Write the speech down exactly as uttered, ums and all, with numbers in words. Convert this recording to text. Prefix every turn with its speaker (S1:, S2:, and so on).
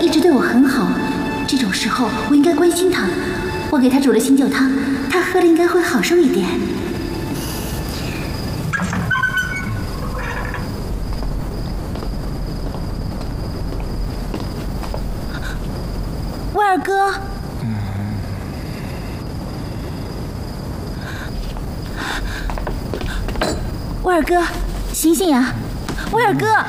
S1: 一直对我很好，这种时候我应该关心他。我给他煮了醒酒汤，他喝了应该会好受一点。威尔哥，威尔哥，醒醒呀！威尔哥。